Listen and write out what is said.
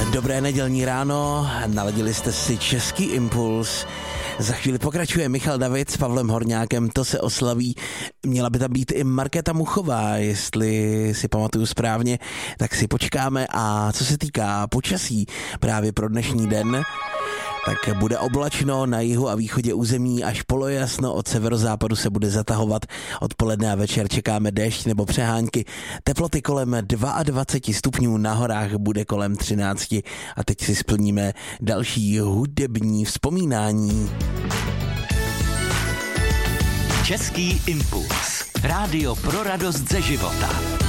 Dobré nedělní ráno, naladili jste si Český impuls. Za chvíli pokračuje Michal David s Pavlem Horňákem, to se oslaví. Měla by tam být i Markéta Muchová, jestli si pamatuju správně, tak si počkáme. A co se týká počasí právě pro dnešní den, tak bude oblačno na jihu a východě území až polojasno, od severozápadu se bude zatahovat, odpoledne a večer čekáme déšť nebo přehánky. Teploty kolem 22 stupňů, na horách bude kolem 13 a teď si splníme další hudební vzpomínání. Český impuls. Rádio pro radost ze života.